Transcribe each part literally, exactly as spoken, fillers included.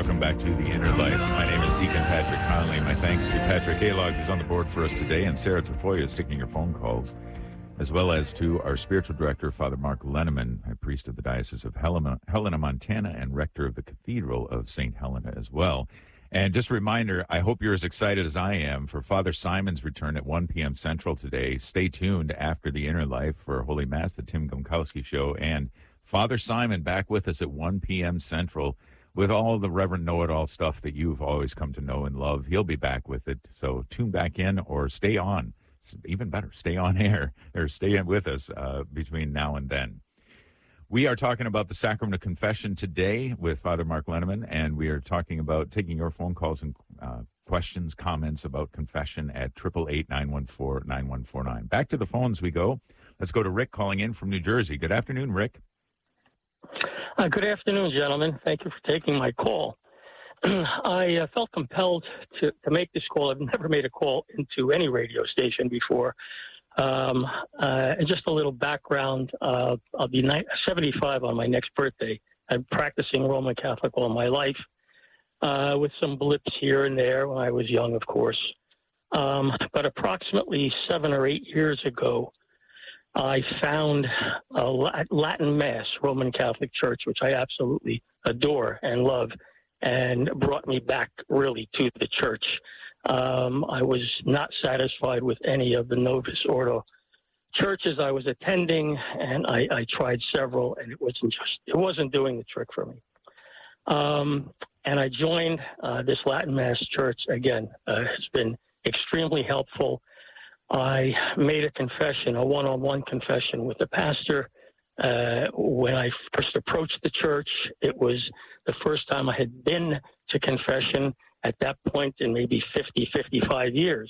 welcome back to The Inner Life. My name is Deacon Patrick Conley. My thanks to Patrick Alog, who's on the board for us today, and Sarah Tafoya is taking your phone calls, as well as to our spiritual director, Father Mark Lenneman, a priest of the Diocese of Helena, Helena, Montana, and rector of the Cathedral of Saint Helena as well. And just a reminder, I hope you're as excited as I am for Father Simon's return at one p.m. Central today. Stay tuned after The Inner Life for Holy Mass, the Tim Gomkowski Show, and Father Simon back with us at one p.m. Central with all the Reverend Know-It-All stuff that you've always come to know and love. He'll be back with it, so tune back in or stay on. Even better, stay on air or stay in with us uh, between now and then. We are talking about the Sacrament of Confession today with Father Mark Lenneman, and we are talking about taking your phone calls and uh, questions, comments about confession at eight eight eight, nine one four, nine one four nine. Back to the phones we go. Let's go to Rick calling in from New Jersey. Good afternoon, Rick. Uh, good afternoon, gentlemen. Thank you for taking my call. I uh, felt compelled to, to make this call. I've never made a call into any radio station before. Um, uh, and just a little background, uh, I'll be seventy-five on my next birthday. I'm practicing Roman Catholic all my life, uh, with some blips here and there when I was young, of course. Um, but approximately seven or eight years ago, I found a Latin Mass, Roman Catholic Church, which I absolutely adore and love, and brought me back really to the church. Um, I was not satisfied with any of the Novus Ordo churches I was attending, and I, I tried several, and it wasn't just it wasn't doing the trick for me. Um, and I joined uh, this Latin Mass church again. Uh, it's been extremely helpful. I made a confession, a one-on-one confession with the pastor. Uh, when I first approached the church, it was the first time I had been to confession at that point in maybe fifty, fifty-five years.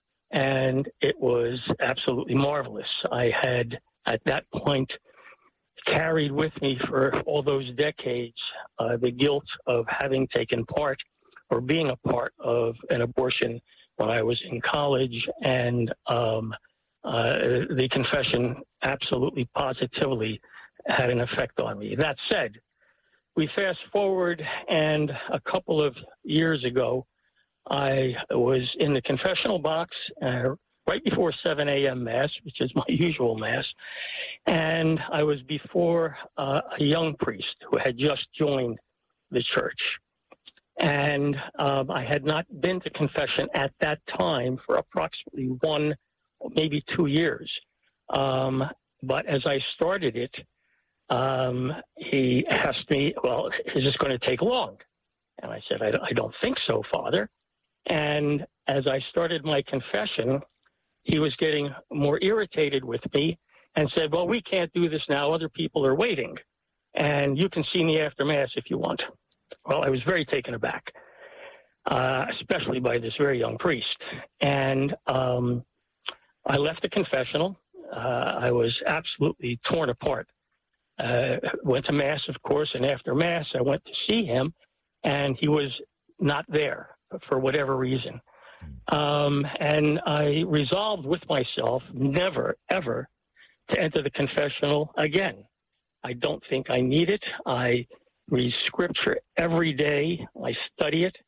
And it was absolutely marvelous. I had, at that point, carried with me for all those decades uh, the guilt of having taken part or being a part of an abortion when I was in college, and um, uh, the confession absolutely positively had an effect on me. That said, we fast forward, and a couple of years ago, I was in the confessional box uh, right before seven a.m. Mass, which is my usual Mass, and I was before uh, a young priest who had just joined the church. And um, I had not been to confession at that time for approximately one, maybe two years. Um, but as I started it, um, he asked me, well, is this going to take long? And I said, I, I don't think so, Father. And as I started my confession, he was getting more irritated with me and said, well, we can't do this now. Other people are waiting. And you can see me after Mass if you want. Well, I was very taken aback, uh, especially by this very young priest. And um, I left the confessional. Uh, I was absolutely torn apart. Uh, went to Mass, of course, and after Mass, I went to see him, and he was not there for whatever reason. Um, and I resolved with myself never, ever to enter the confessional again. I don't think I need it. I read scripture every day. I study it.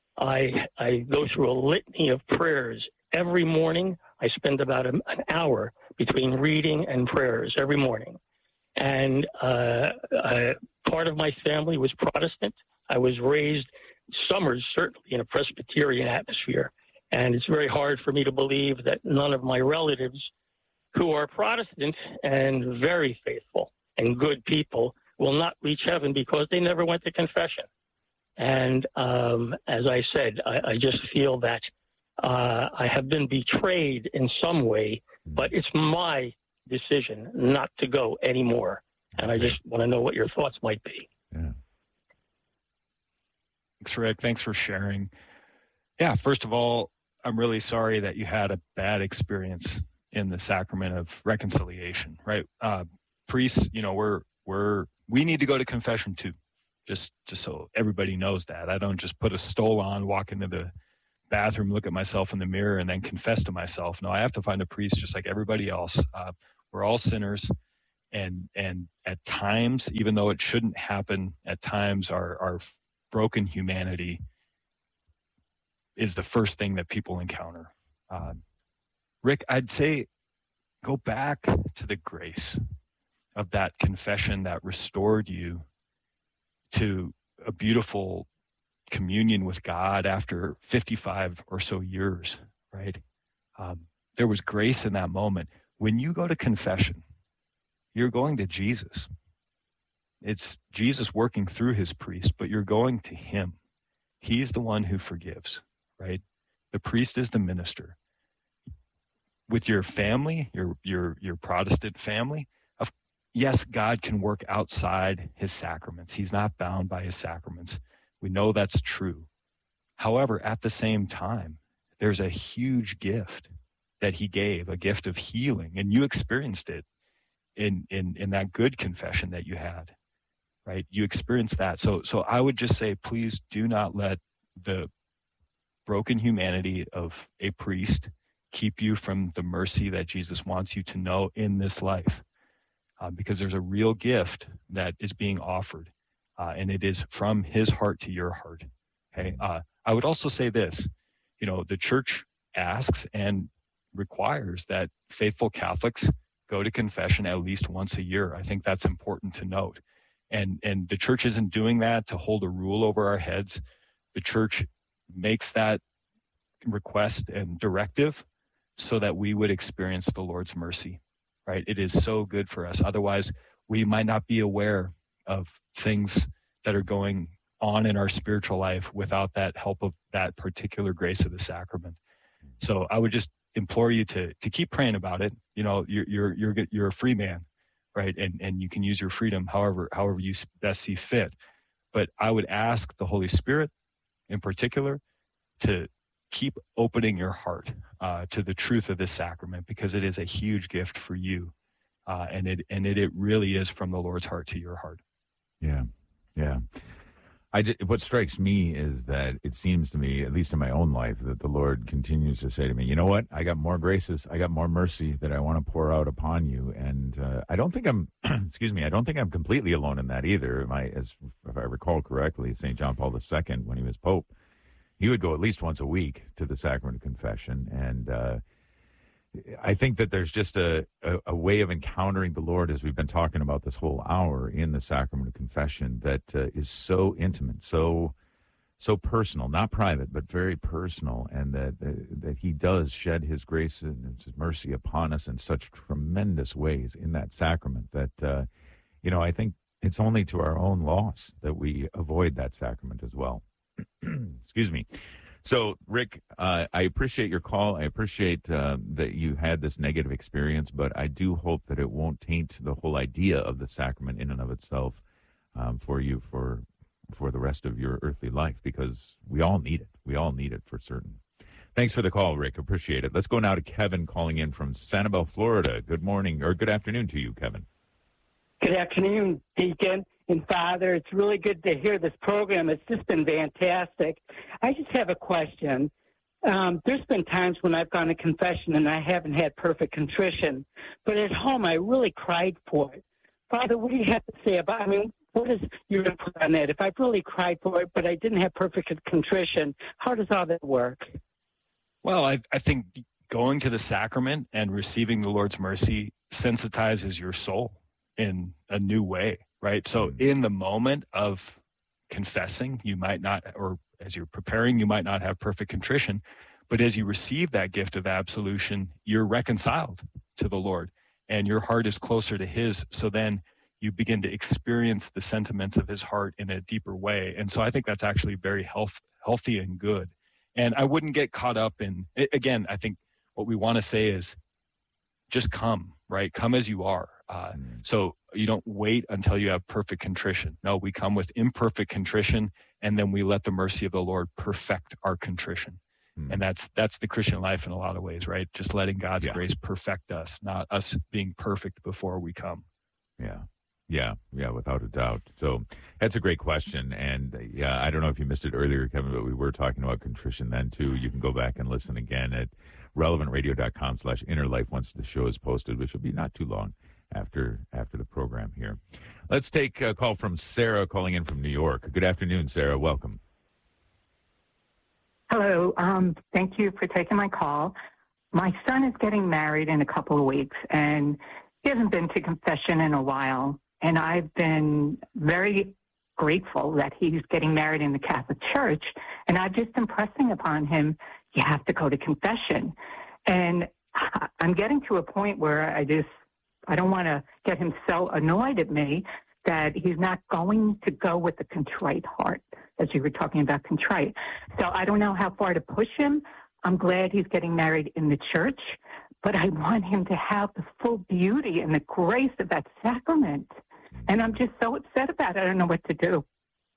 I I go through a litany of prayers every morning. I spend about a, an hour between reading and prayers every morning. And uh, uh, part of my family was Protestant. I was raised summers certainly in a Presbyterian atmosphere. And it's very hard for me to believe that none of my relatives who are Protestant and very faithful and good people will not reach heaven because they never went to confession. And um, as I said, I, I just feel that uh, I have been betrayed in some way, but it's my decision not to go anymore. And I just want to know what your thoughts might be. Yeah. Thanks, Rick. Thanks for sharing. Yeah, first of all, I'm really sorry that you had a bad experience in the sacrament of reconciliation, right? Uh, priests, you know, we're, we're, we need to go to confession too, just, just so everybody knows that. I don't just put a stole on, walk into the bathroom, look at myself in the mirror, and then confess to myself. No, I have to find a priest just like everybody else. Uh, we're all sinners. And, and at times, even though it shouldn't happen, at times our, our broken humanity is the first thing that people encounter. Uh, Rick, I'd say go back to the grace of that confession that restored you to a beautiful communion with God after fifty-five or so years, right? Um, there was grace in that moment. When you go to confession, you're going to Jesus. It's Jesus working through his priest, but you're going to him. He's the one who forgives, right? The priest is the minister. With your family, your your your Protestant family, of yes, God can work outside his sacraments. He's not bound by his sacraments. We know that's true. However, at the same time, there's a huge gift that he gave, a gift of healing, and you experienced it in in in that good confession that you had, right? You experienced that. So so I would just say, please do not let the broken humanity of a priest keep you from the mercy that Jesus wants you to know in this life, uh, because there's a real gift that is being offered, uh, and it is from his heart to your heart. Okay. Uh, I would also say this, you know, the church asks and requires that faithful Catholics go to confession at least once a year. I think that's important to note. And, and the church isn't doing that to hold a rule over our heads. The church makes that request and directive so that we would experience the Lord's mercy, right? It is so good for us. Otherwise, we might not be aware of things that are going on in our spiritual life without that help of that particular grace of the sacrament. So I would just implore you to to keep praying about it. You know, you're you're you're you're a free man, right? And and you can use your freedom however however you best see fit. But I would ask the Holy Spirit, in particular, to keep opening your heart uh, to the truth of this sacrament, because it is a huge gift for you, uh, and it and it, it really is from the Lord's heart to your heart. Yeah, yeah. I just, what strikes me is that it seems to me, at least in my own life, that the Lord continues to say to me, you know what? I got more graces, I got more mercy that I want to pour out upon you, and uh, I don't think I'm, excuse me, I don't think I'm completely alone in that either. My, as if I recall correctly, Saint John Paul the Second, when he was Pope, he would go at least once a week to the sacrament of confession. And uh, I think that there's just a, a, a way of encountering the Lord, as we've been talking about this whole hour, in the sacrament of confession that uh, is so intimate, so so personal, not private, but very personal, and that uh, that he does shed his grace and his mercy upon us in such tremendous ways in that sacrament that, uh, you know, I think it's only to our own loss that we avoid that sacrament as well. Excuse me. So, Rick, uh, I appreciate your call. I appreciate uh, that you had this negative experience, but I do hope that it won't taint the whole idea of the sacrament in and of itself um, for you for for the rest of your earthly life, because we all need it. We all need it for certain. Thanks for the call, Rick. Appreciate it. Let's go now to Kevin calling in from Sanibel, Florida. Good morning, or good afternoon to you, Kevin. Good afternoon, Deacon and Father. It's really good to hear this program. It's just been fantastic. I just have a question. Um, there's been times when I've gone to confession and I haven't had perfect contrition, but at home I really cried for it. Father, what do you have to say about, I mean, what is your input on that? If I've really cried for it, but I didn't have perfect contrition, how does all that work? Well, I, I think going to the sacrament and receiving the Lord's mercy sensitizes your soul in a new way, right? So in the moment of confessing, you might not, or as you're preparing, you might not have perfect contrition, but as you receive that gift of absolution, you're reconciled to the Lord and your heart is closer to his. So then you begin to experience the sentiments of his heart in a deeper way. And so I think that's actually very health, healthy and good. And I wouldn't get caught up in, again, I think what we want to say is just come, right? Come as you are. Uh, so you don't wait until you have perfect contrition. No, we come with imperfect contrition, and then we let the mercy of the Lord perfect our contrition. Mm. And that's that's the Christian life in a lot of ways, right? Just letting God's yeah. grace perfect us, not us being perfect before we come. Yeah. Yeah, yeah, without a doubt. So that's a great question. And uh, yeah, I don't know if you missed it earlier, Kevin, but we were talking about contrition then too. You can go back and listen again at relevant radio dot com slash inner life once the show is posted, which will be not too long after after the program here. Let's take a call from Sarah calling in from New York. Good afternoon, Sarah. Welcome. Hello. Um, thank you for taking my call. My son is getting married in a couple of weeks, and he hasn't been to confession in a while. And I've been very grateful that he's getting married in the Catholic Church. And I'm just impressing upon him, you have to go to confession. And I'm getting to a point where I just, I don't want to get him so annoyed at me that he's not going to go with the contrite heart, as you were talking about contrite. So I don't know how far to push him. I'm glad he's getting married in the church, but I want him to have the full beauty and the grace of that sacrament. And I'm just so upset about it. I don't know what to do.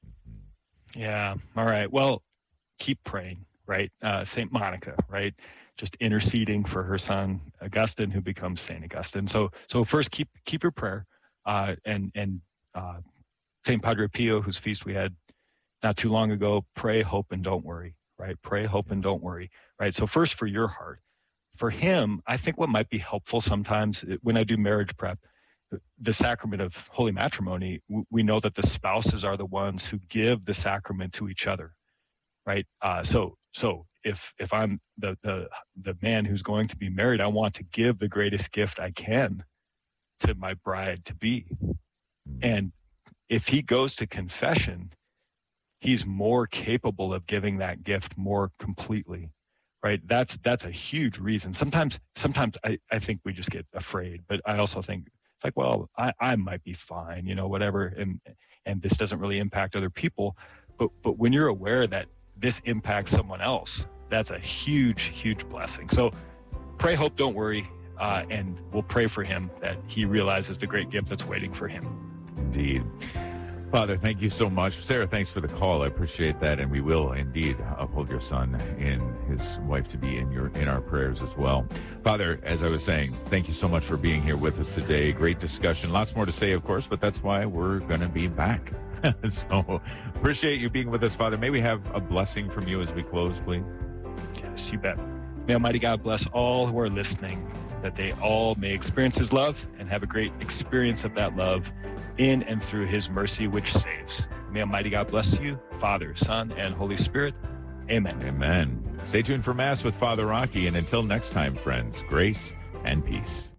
Yeah. All right. Well, keep praying, right? Uh, Saint Monica, right? Just interceding for her son, Augustine, who becomes Saint Augustine. So, so first keep, keep your prayer. Uh, and, and, uh, Saint Padre Pio, whose feast we had not too long ago, pray, hope, and don't worry, right? Pray, hope, and don't worry, right? So first for your heart. For him, I think what might be helpful sometimes when I do marriage prep, the sacrament of holy matrimony, we know that the spouses are the ones who give the sacrament to each other, right? Uh, so, so if if I'm the, the the man who's going to be married, I want to give the greatest gift I can to my bride to be. And if he goes to confession, he's more capable of giving that gift more completely, right? That's that's a huge reason. Sometimes sometimes I, I think we just get afraid, but I also think it's like, well, I, I might be fine, you know, whatever, and and this doesn't really impact other people. But but when you're aware that this impacts someone else, that's a huge, huge blessing. So pray, hope, don't worry, uh, and we'll pray for him that he realizes the great gift that's waiting for him. Indeed. Father, thank you so much. Sarah, thanks for the call. I appreciate that, and we will indeed uphold your son and his wife to be in your in our prayers as well. Father, as I was saying, thank you so much for being here with us today. Great discussion. Lots more to say, of course, but that's why we're going to be back. So appreciate you being with us, Father. May we have a blessing from you as we close, please? Yes, you bet. May Almighty God bless all who are listening, that they all may experience his love and have a great experience of that love in and through his mercy, which saves. May Almighty God bless you, Father, Son, and Holy Spirit. Amen. Amen. Stay tuned for Mass with Father Rocky, and until next time, friends, grace and peace.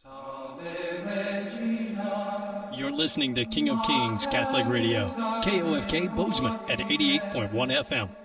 You're listening to King of Kings Catholic Radio, K O F K Bozeman at eighty-eight point one F M.